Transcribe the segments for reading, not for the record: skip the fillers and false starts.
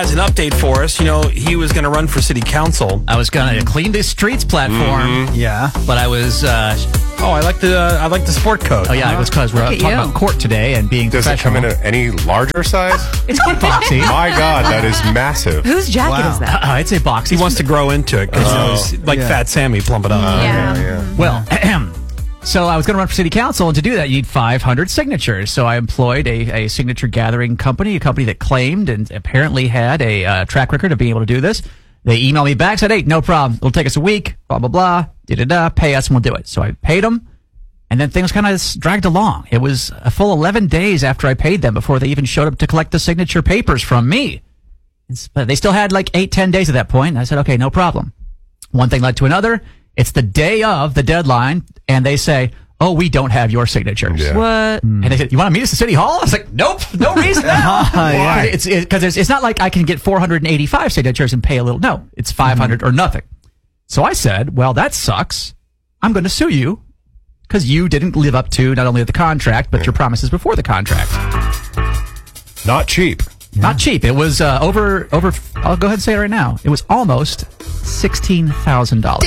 As an update for us, he was going to run for city council. I was going to clean the streets platform. Yeah. But I was... I like the sport coat. Oh, yeah, it was because we're talking about court today and being Does it come professional. in any larger size? It's quite boxy. My God, that is massive. Whose jacket is that? It's a box. He wants to grow into it because Fat Sammy, plump it up. Yeah. Well, so I was going to run for city council, and to do that, you need 500 signatures. So I employed a signature gathering company, a company that claimed and apparently had a track record of being able to do this. They emailed me back, said, hey, no problem. It'll take us a week, blah, blah, blah, da-da-da, pay us and we'll do it. So I paid them, and then things kind of dragged along. It was a full 11 days after I paid them before they even showed up to collect the signature papers from me. But they still had like 8-10 days at that point, and I said, okay, no problem. One thing led to another. It's the day of the deadline, and they say, oh, we don't have your signatures. Yeah. What? And they said, you want to meet us at City Hall? I was like, nope, no reason. Yeah. Because it's not like I can get 485 signatures and pay a little. No, it's 500 or nothing. So I said, well, that sucks. I'm going to sue you because you didn't live up to not only the contract, but your promises before the contract. Not cheap. Not cheap. It was over. I'll go ahead and say it right now. It was almost $16,000.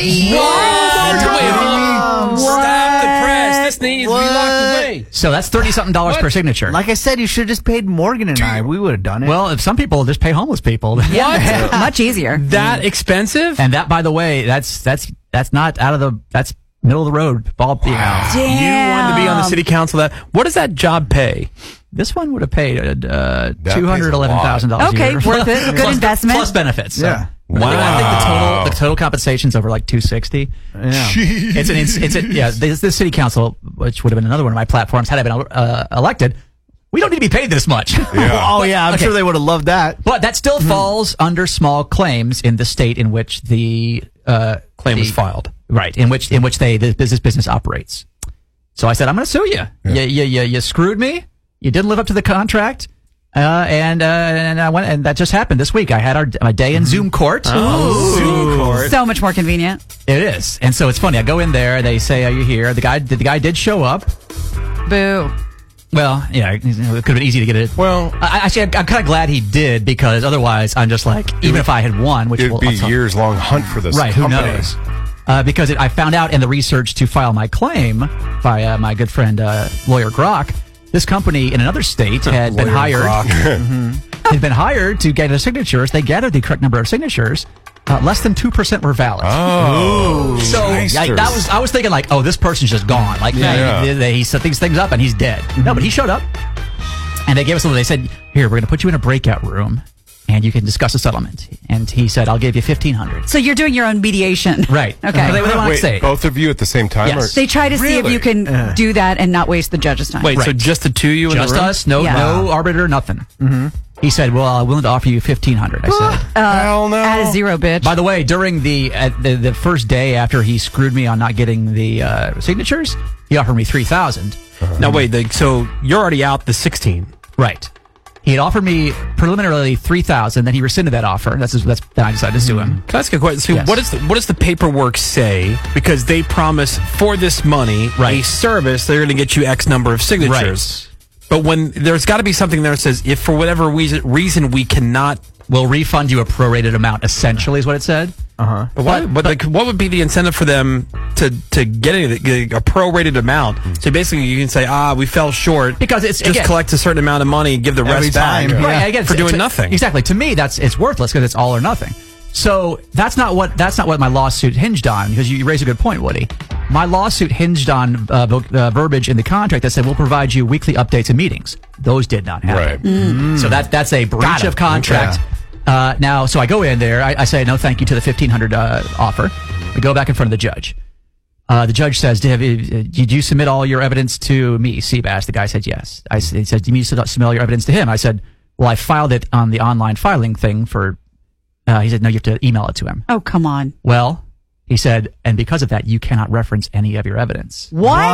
Stop the press. This needs to be locked away. So that's $30-something per signature. Like I said, you should have just paid Morgan and I. We would have done it. Well, if some people just pay homeless people. Yeah, much easier. That expensive? And that, by the way, that's not out of that's middle of the road ball. You wanted to be on the city council. What does that job pay? This one would have paid $211,000 Okay, a year. worth it. Good investment. Plus benefits. So. Yeah. Wow. I think the total compensation's over like $260. Yeah. This city council, which would have been another one of my platforms had I been elected, we don't need to be paid this much. Yeah. Oh, yeah. I'm sure they would have loved that. But that still falls under small claims in the state in which the Claim was filed. Right, in which the business operates. So I said, I'm going to sue you. Yeah. You screwed me. You didn't live up to the contract. And I went, and that just happened this week. I had my day in Zoom court. Zoom court. So much more convenient. It is. And so it's funny. I go in there, they say, are you here? The guy did show up. Boo. Well, yeah, it could have been easy to get it. Well, I'm kind of glad he did, because otherwise I'm just like, even if I had won, which it would be a years-long hunt for this company. Who knows? Because I found out in the research to file my claim by my good friend, Lawyer Grok, this company in another state had been hired. Had been hired to gather signatures. They gathered the correct number of signatures. Less than 2% were valid. Oh, so I was thinking like, oh, this person's just gone. Like, he set these things up and he's dead. No, but he showed up, and they gave us something. They said, here, we're going to put you in a breakout room, and you can discuss a settlement. And he said, I'll give you $1,500. So you're doing your own mediation. Right. Okay. They want to Wait, say both of you at the same time? Yes. Or? They try to see if you can do that and not waste the judge's time. Wait, so Right. just the two of you in the room? just us, no arbiter, nothing. He said, well, I'm willing to offer you $1,500. I said, Hell no. Add a zero, bitch. by the way, during the first day after he screwed me on not getting the signatures, he offered me $3,000. Now, wait, so you're already out the 16. Right. He had offered me preliminarily $3,000, then he rescinded that offer. Then I decided to sue him. Can I ask a question? So Yes. what does the paperwork say? Because they promise for this money, a service, they're going to get you X number of signatures. But when there's got to be something there that says, if for whatever reason we cannot, We'll refund you a prorated amount, essentially, is what it said. but what would be the incentive for them to get a prorated amount? So basically, you can say, we fell short, Because it's just again, collect a certain amount of money, give the Every rest back, time. Right, again, for doing nothing. Exactly. To me, it's worthless because it's all or nothing. So that's not what my lawsuit hinged on. Because you raise a good point, Woody. My lawsuit hinged on verbiage in the contract that said we'll provide you weekly updates and meetings. Those did not happen. Right. So that's a breach of contract. Now, so I go in there. I say no, thank you to the $1,500 offer. We go back in front of the judge. The judge says, did you submit all your evidence to me, Seabass? The guy said yes. He said, do you need to submit all your evidence to him? I said, well, I filed it on the online filing thing for... he said, no, you have to email it to him. Oh, come on. Well, he said, and because of that, you cannot reference any of your evidence.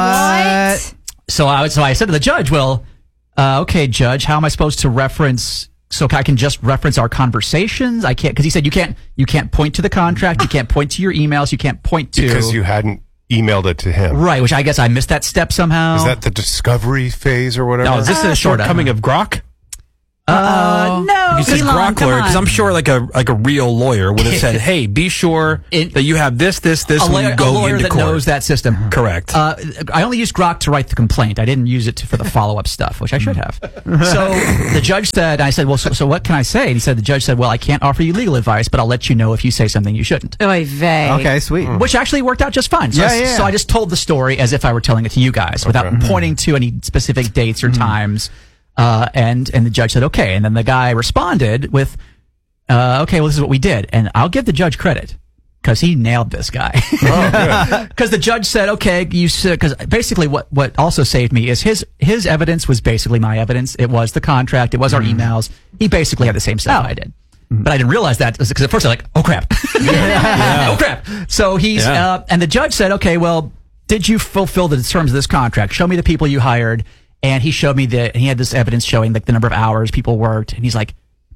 What? So I said to the judge, well, okay, judge, how am I supposed to reference... So I can just reference our conversations? I can't, because he said you can't point to the contract, you can't point to your emails, you can't point to... Because you hadn't emailed it to him. Right, which I guess I missed that step somehow. Is that the discovery phase or whatever? Now, is this a shortcoming of Grok? No, You said Elon, come Grockler, because on. I'm sure like a real lawyer would have said, "Hey, be sure that you have this when you a go lawyer into that court." knows that system. Correct. I only used Grok to write the complaint. I didn't use it for the follow-up stuff, which I should have. So the judge said, I said, well, so what can I say? And he said, the judge said, well, I can't offer you legal advice, but I'll let you know if you say something you shouldn't. Oy vey. Okay, sweet. Which actually worked out just fine. So, Yeah. so I just told the story as if I were telling it to you guys without pointing to any specific dates or times. And the judge said, okay. And then the guy responded with, okay, well, this is what we did. And I'll give the judge credit because he nailed this guy. Because the judge said, okay, you said, because basically what also saved me is his evidence was basically my evidence. It was the contract. It was our emails. He basically had the same stuff I did. But I didn't realize that because at first I'm like, oh crap. Oh crap. So he's, and the judge said, okay, well, did you fulfill the terms of this contract? Show me the people you hired. And he showed me he had this evidence showing like the number of hours people worked. And he's like,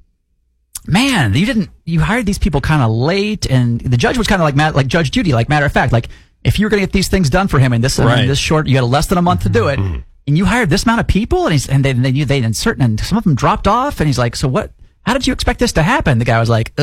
man, you hired these people kind of late. And the judge was kind of like Judge Judy, like matter of fact, like if you were going to get these things done for him in this short, you had less than a month to do it. And you hired this amount of people and some of them dropped off. And he's like, so what? How did you expect this to happen? The guy was like,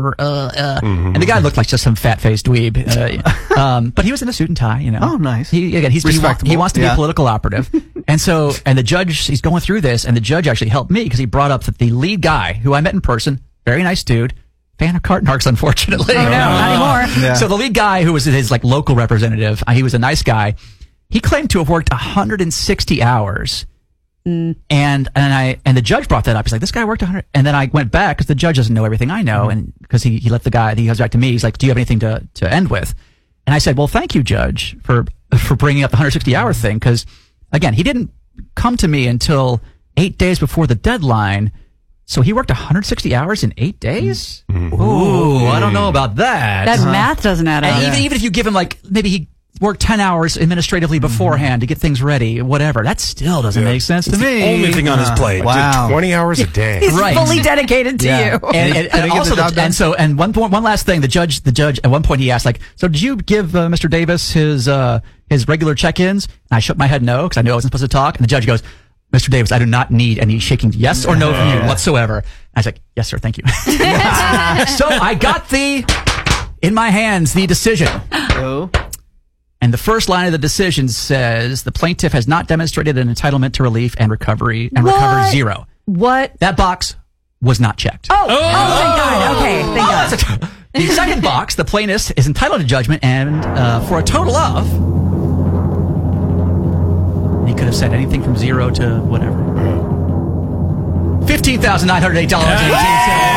and the guy looked like just some fat-faced dweeb. But he was in a suit and tie, you know. Oh, nice. He wants to be a political operative. And the judge, he's going through this, and the judge actually helped me because he brought up that the lead guy, who I met in person, very nice dude, fan of Cartnarks, unfortunately. Oh, no, not anymore. Yeah. So the lead guy, who was his like local representative, he was a nice guy. He claimed to have worked 160 hours. And the judge brought that up. He's like, this guy worked 100. And then I went back because the judge doesn't know everything I know. And because he let the guy, he goes back to me. He's like, do you have anything to end with? And I said, well, thank you, Judge, for bringing up the 160 hour thing. Because again, he didn't come to me until 8 days before the deadline. So he worked 160 hours in 8 days? Ooh, I don't know about that. That math doesn't add up. And even if you give him like, maybe he worked 10 hours administratively beforehand to get things ready, whatever. That still doesn't make sense to me. Only thing on his plate. Wow. 20 hours a day. He's Right. fully dedicated to you. And also, one last thing, the judge at one point he asked, like, so did you give Mr. Davis his regular check-ins? And I shook my head no, because I knew I wasn't supposed to talk. And the judge goes, Mr. Davis, I do not need any shaking yes or no from you whatsoever. And I was like, yes, sir, thank you. So I got in my hands, the decision. Oh. And the first line of the decision says the plaintiff has not demonstrated an entitlement to relief and recovery recovered zero. What? That box was not checked. Oh, thank God. Okay, thank God. The second box, the plaintiff is entitled to judgment and for a total of. He could have said anything from zero to whatever. $15,908.18.